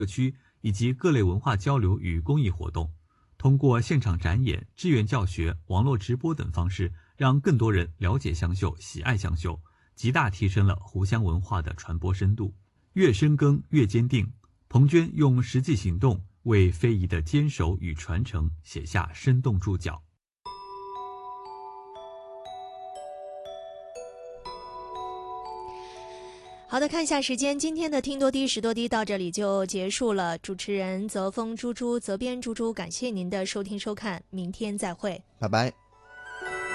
社区以及各类文化交流与公益活动，通过现场展演、志愿教学、网络直播等方式，让更多人了解湘绣、喜爱湘绣，极大提升了湖湘文化的传播深度。越深耕越坚定，彭娟用实际行动为非遗的坚守与传承写下生动注脚。 好的，看一下时间，今天的听多低识多低到这里就结束了。主持人泽峰、猪猪、责编猪猪，感谢您的收听收看，明天再会， 拜拜。